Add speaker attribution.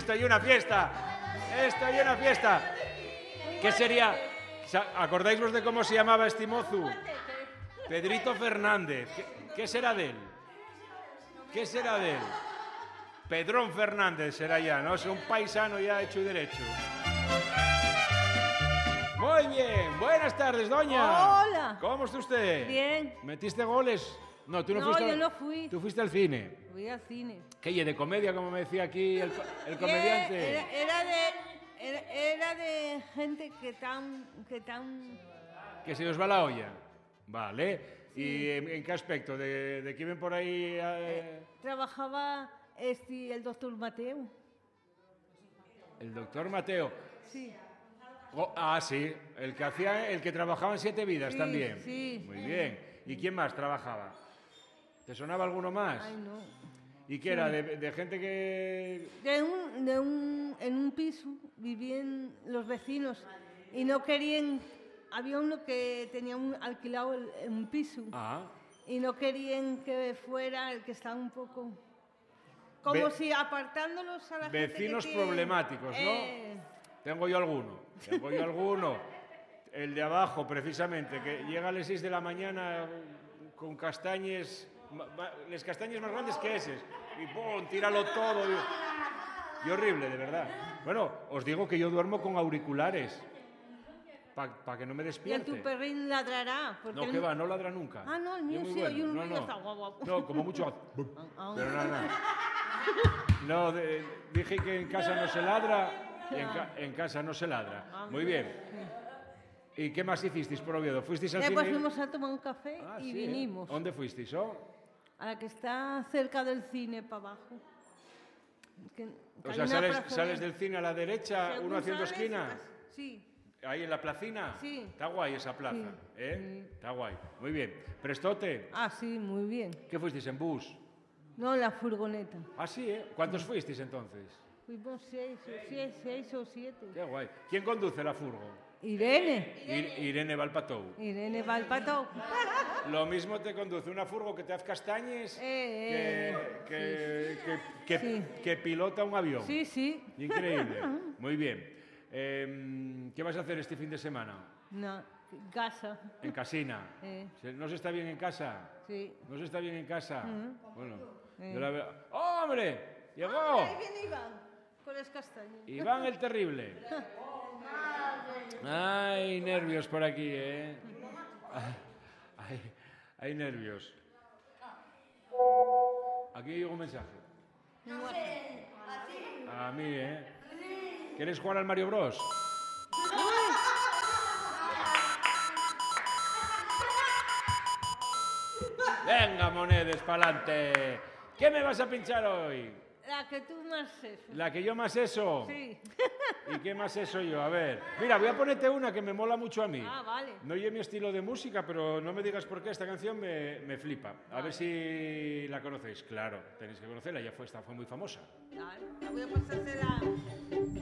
Speaker 1: Esto y una fiesta. Esto y una fiesta. ¿Qué sería? ¿Acordáis vos de cómo se llamaba este mozu? Pedrito Fernández. ¿Qué será de él? ¿Qué será de él? Pedrón Fernández será ya, ¿no? Es un paisano ya hecho y derecho. Muy bien. Buenas tardes, doña.
Speaker 2: Hola.
Speaker 1: ¿Cómo está usted?
Speaker 2: Bien.
Speaker 1: ¿Metiste goles? No, tú no fuiste.
Speaker 2: No, yo no fui.
Speaker 1: Tú fuiste al cine.
Speaker 2: Fui al cine.
Speaker 1: ¿Qué? ¿De comedia, como me decía aquí el comediante?
Speaker 2: Era de gente que tan...
Speaker 1: Que se os va la olla. Vale. Sí. ¿Y en qué aspecto? ¿De quién ven por ahí?
Speaker 2: Trabajaba el doctor Mateo.
Speaker 1: El doctor Mateo.
Speaker 2: Sí.
Speaker 1: Sí. El que trabajaba en Siete Vidas también.
Speaker 2: Sí.
Speaker 1: Muy bien. ¿Y quién más trabajaba? ¿Te sonaba alguno más?
Speaker 2: Ay, no.
Speaker 1: ¿Y qué era? ¿De gente que...?
Speaker 2: En un piso vivían los vecinos y no querían... Había uno que tenía alquilado un piso y no querían que fuera el que estaba un poco... Como si apartándolos a la
Speaker 1: vecinos
Speaker 2: gente que
Speaker 1: problemáticos, ¿no? Tengo yo alguno. El de abajo, precisamente, que llega a las 6 de la mañana con castañes... Les castañes más grandes que eses. Y ¡pum! Tíralo todo. Y horrible, de verdad. Bueno, os digo que yo duermo con auriculares. Para que no me despierte.
Speaker 2: ¿Y tu perrín ladrará?
Speaker 1: No, que va, no ladra nunca.
Speaker 2: Ah, no, el mío sí,
Speaker 1: bueno.
Speaker 2: oye un ruido,
Speaker 1: no.
Speaker 2: está guapo.
Speaker 1: No, como mucho... Pero nada. No, dije que en casa no se ladra y en casa no se ladra. Muy bien. ¿Y qué más hicisteis por Oviedo? ¿Fuisteis al cine?
Speaker 2: Pues fuimos a tomar un café y
Speaker 1: sí,
Speaker 2: vinimos.
Speaker 1: ¿Dónde fuisteis?
Speaker 2: A la que está cerca del cine, para abajo.
Speaker 1: O sea, sales del cine a la derecha, uno haciendo esquina.
Speaker 2: Sí.
Speaker 1: Ahí en la placina.
Speaker 2: Sí.
Speaker 1: Está guay esa plaza,
Speaker 2: Sí.
Speaker 1: Está guay. Muy bien. ¿Prestote?
Speaker 2: Sí, muy bien.
Speaker 1: ¿Qué fuisteis, en bus?
Speaker 2: No, en la furgoneta.
Speaker 1: Sí, ¿eh? ¿Cuántos fuisteis entonces?
Speaker 2: Fuimos seis o siete.
Speaker 1: Qué guay. ¿Quién conduce la furgo?
Speaker 2: Irene.
Speaker 1: Irene Valpatou.
Speaker 2: Irene Valpatou.
Speaker 1: Lo mismo te conduce una furgo que te hace castañes que pilota un avión.
Speaker 2: Sí.
Speaker 1: Increíble. Muy bien. ¿Qué vas a hacer este fin de semana?
Speaker 2: No, en casa.
Speaker 1: En casina. ¿No se está bien en casa?
Speaker 2: Sí.
Speaker 1: ¿No se está bien en casa? Bueno, yo la veo... ¡Oh, hombre! ¡Llegó!
Speaker 2: Ahí viene Iván, con las castañas.
Speaker 1: Iván el terrible. Ay, nervios por aquí, ¿eh? Hay nervios. Aquí llega un mensaje. A mí, ¿eh? ¿Quieres jugar al Mario Bros? Venga, monedes, pa'lante. ¿Qué me vas a pinchar hoy?
Speaker 2: La que tú más eso.
Speaker 1: ¿La que yo más eso?
Speaker 2: Sí.
Speaker 1: ¿Y qué más eso yo? A ver. Mira, voy a ponerte una que me mola mucho a mí.
Speaker 2: Vale.
Speaker 1: No es mi estilo de música, pero no me digas por qué esta canción me flipa. A ver si la conocéis. Claro, tenéis que conocerla, esta fue muy famosa.
Speaker 2: Claro, voy a pasársela.